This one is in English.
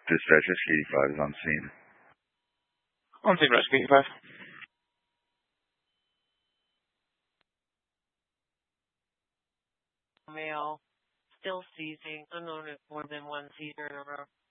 Dispatch Rescue 85 is on scene. On scene, Rescue 85. Male, still seizing, unknown if more than one seizure in a row.